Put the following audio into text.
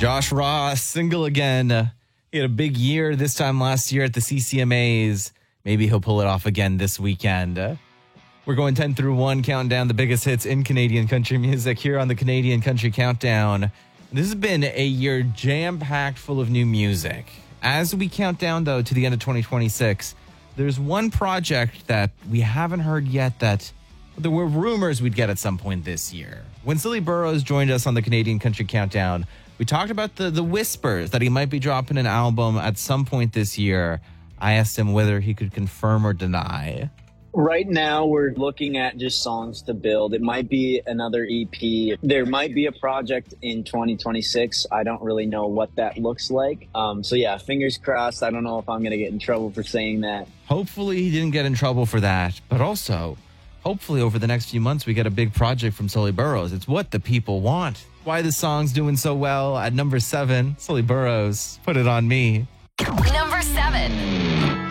Josh Ross, single again. He had a big year this time last year at the CCMAs. Maybe he'll pull it off again this weekend. We're going 10 through 1, counting down the biggest hits in Canadian country music here on the Canadian Country Countdown. This has been a year jam-packed full of new music. As we count down, though, to the end of 2026, there's one project that we haven't heard yet that there were rumors we'd get at some point this year. When Silly Burrows joined us on the Canadian Country Countdown, we talked about the whispers that he might be dropping an album at some point this year. I asked him whether he could confirm or deny. Right now, we're looking at just songs to build. It might be another EP. There might be a project in 2026. I don't really know what that looks like. So yeah, fingers crossed. I don't know if I'm going to get in trouble for saying that. Hopefully he didn't get in trouble for that. But also, hopefully over the next few months, we get a big project from Silly Burrows. It's what the people want. Why the song's doing so well at number 7, Silly Burrows, Put It On Me. Number 7.